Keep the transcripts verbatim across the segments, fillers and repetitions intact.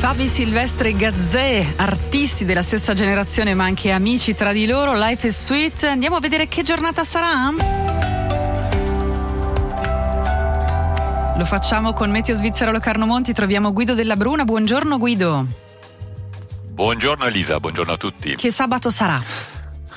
Fabi Silvestre e Gazzè, artisti della stessa generazione ma anche amici tra di loro. Life is Sweet. Andiamo a vedere che giornata sarà? Lo facciamo con Meteo Svizzera Locarno Monti. Troviamo Guido Della Bruna. Buongiorno Guido. Buongiorno Elisa, buongiorno a tutti. Che sabato sarà?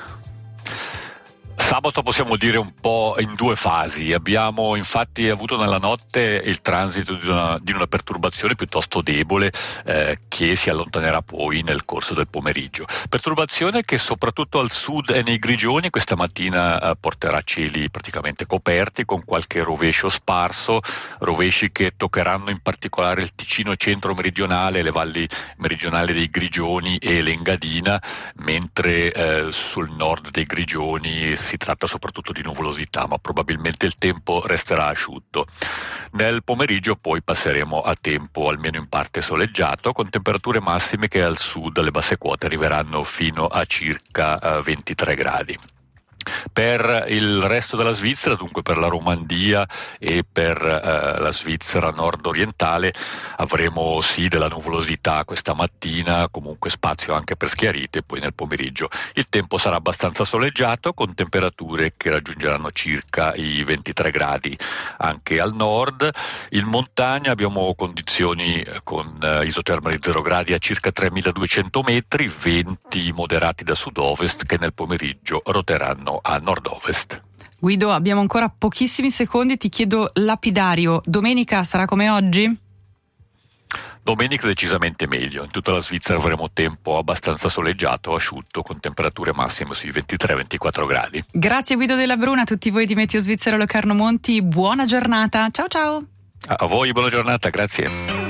Sabato possiamo dire un po' in due fasi. Abbiamo infatti avuto nella notte il transito di una, di una perturbazione piuttosto debole eh, che si allontanerà poi nel corso del pomeriggio. Perturbazione che soprattutto al sud e nei grigioni questa mattina eh, porterà cieli praticamente coperti con qualche rovescio sparso, rovesci che toccheranno in particolare il Ticino centro-meridionale, le valli meridionali dei Grigioni e l'Engadina, mentre eh, sul nord dei Grigioni si tratta soprattutto di nuvolosità, ma probabilmente il tempo resterà asciutto. Nel pomeriggio poi passeremo a tempo almeno in parte soleggiato, con temperature massime che al sud alle basse quote arriveranno fino a circa uh, ventitré gradi. Per il resto della Svizzera, dunque per la Romandia e per eh, la Svizzera nord-orientale, avremo sì della nuvolosità questa mattina, comunque spazio anche per schiarite, e poi nel pomeriggio il tempo sarà abbastanza soleggiato con temperature che raggiungeranno circa i ventitré gradi anche al nord. In montagna abbiamo condizioni con eh, isoterma di zero gradi a circa tremiladuecento metri, venti moderati da sud-ovest che nel pomeriggio roteranno a nord-ovest. Guido, abbiamo ancora pochissimi secondi, ti chiedo lapidario, domenica sarà come oggi? Domenica decisamente meglio, in tutta la Svizzera avremo tempo abbastanza soleggiato, asciutto, con temperature massime sui ventitré ventiquattro gradi. Grazie Guido Della Bruna, a tutti voi di Meteo Svizzera Locarno Monti, buona giornata, ciao ciao! A voi buona giornata, grazie.